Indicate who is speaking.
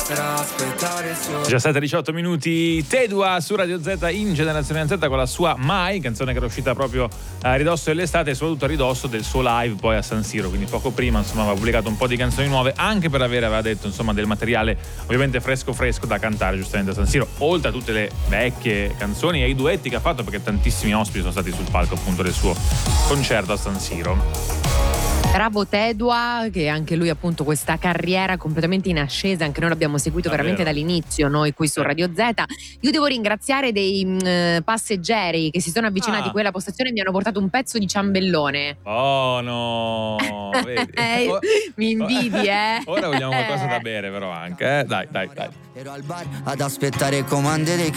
Speaker 1: 17-18 minuti, Tedua su Radio Z in Generazione Z con la sua Mai, canzone che era uscita proprio a ridosso dell'estate e soprattutto a ridosso del suo live poi a San Siro, quindi poco prima insomma aveva pubblicato un po' di canzoni nuove anche per avere, aveva detto, insomma, del materiale ovviamente fresco da cantare giustamente a San Siro, oltre a tutte le vecchie canzoni e i duetti che ha fatto, perché tantissimi ospiti sono stati sul palco appunto del suo concerto a San Siro.
Speaker 2: Bravo Tedua, che anche lui appunto questa carriera completamente in ascesa, anche noi l'abbiamo seguito veramente dall'inizio, noi qui su Radio Z. Io devo ringraziare dei passeggeri che si sono avvicinati qui alla postazione e mi hanno portato un pezzo di ciambellone.
Speaker 1: Oh no, vedi?
Speaker 2: Mi invidi,
Speaker 1: Ora vogliamo qualcosa da bere però anche, dai.
Speaker 3: Ero al bar ad aspettare comande dei